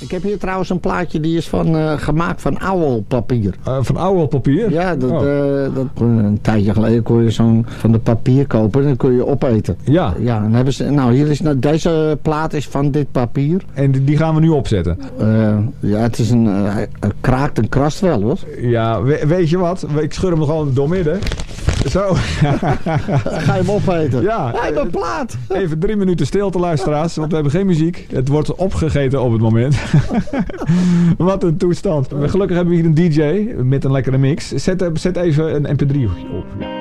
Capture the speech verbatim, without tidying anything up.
Ik heb hier trouwens een plaatje die is van, uh, gemaakt van ouwelpapier. Uh, van ouwelpapier? Ja, dat, oh. uh, dat, een tijdje geleden kon je zo'n van de papier kopen en dan kun je opeten. Ja. Ja, dan hebben ze, nou, hier is, nou, deze plaat is van dit papier. En die gaan we nu opzetten? Uh, ja, het is een, uh, een kraakt en krast wel, hoor. Ja, we, weet je wat? Ik scheur hem gewoon doormidden. Zo. Ga je hem opeten? Ja. Hij heeft een plaat. Even drie minuten stilte, luisteraars, want we hebben geen muziek. Het wordt opgegeten op het moment. Wat een toestand. Gelukkig hebben we hier een D J met een lekkere mix. Zet, zet even een M P drie op.